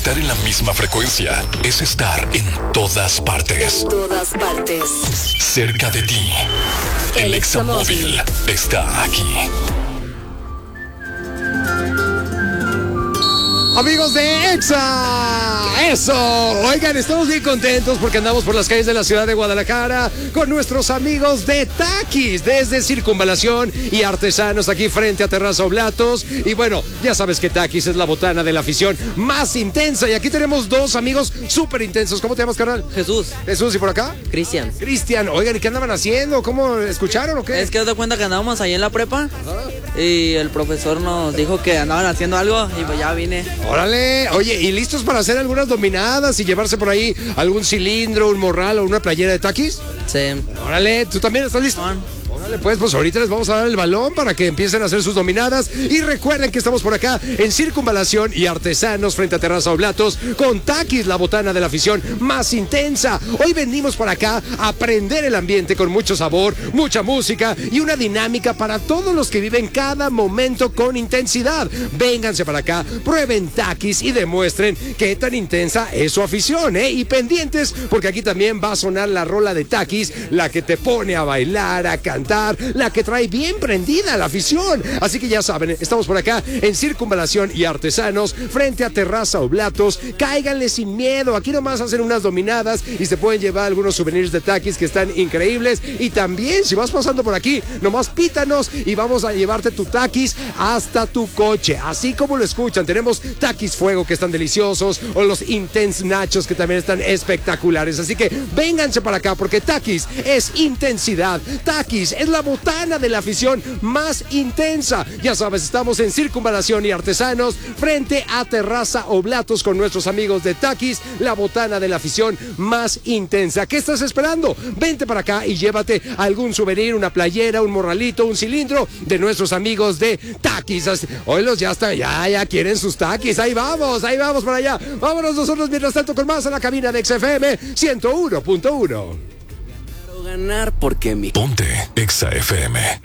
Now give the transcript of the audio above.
Estar en la misma frecuencia es estar en todas partes. En todas partes. Cerca de ti. El Examóvil está aquí. Amigos de Exa, eso. Oigan, estamos bien contentos porque andamos por las calles de la ciudad de Guadalajara con nuestros amigos de Takis, desde Circunvalación y Artesanos, aquí frente a Terraza Oblatos. Y bueno, ya sabes que Takis es la botana de la afición más intensa. Y aquí tenemos dos amigos súper intensos. ¿Cómo te llamas, carnal? Jesús. Jesús, ¿y por acá? Cristian. Cristian. Oigan, ¿y qué andaban haciendo? ¿Cómo escucharon o qué? Es que te das cuenta que andábamos ahí en la prepa y el profesor nos dijo que andaban haciendo algo y pues ya vine. Órale, oye, ¿y listos para hacer algunas dominadas y llevarse por ahí algún cilindro, un morral o una playera de Takis? Sí. Órale, ¿tú también estás listo? Órale, pues ahorita les vamos a dar el balón para que empiecen a hacer sus dominadas. Y recuerden que estamos por acá en Circunvalación y Artesanos frente a Terraza Oblatos con Takis, la botana de la afición más intensa. Hoy venimos por acá a prender el ambiente con mucho sabor, mucha música y una dinámica para todos los que viven cada momento con intensidad. Vénganse para acá, prueben Takis y demuestren qué tan intensa es su afición, ¿eh? Y pendientes, porque aquí también va a sonar la rola de Takis, la que te pone a bailar, a cantar, la que trae bien prendida a la afición. Así que ya saben, estamos por acá en Circunvalación y Artesanos frente a Terraza Oblatos. Cáiganle sin miedo, aquí nomás hacen unas dominadas y se pueden llevar algunos souvenirs de Takis que están increíbles. Y también, si vas pasando por aquí, nomás pítanos y vamos a llevarte tu Takis hasta tu coche. Así como lo escuchan, tenemos Takis Fuego que están deliciosos, o los Intense Nachos que también están espectaculares. Así que vénganse para acá porque Takis es intensidad. Takis es la botana de la afición más intensa. Ya sabes, estamos en Circunvalación y Artesanos frente a Terraza Oblatos con nuestros amigos de Takis, la botana de la afición más intensa. ¿Qué estás esperando? Vente para acá y llévate algún souvenir, una playera, un morralito, un cilindro de nuestros amigos de Takis. Oilos, ya está, ya quieren sus Takis. Ahí vamos para allá. Vámonos nosotros mientras tanto con más a la cabina de XFM 101.1. Ganar porque mi Ponte Exa FM.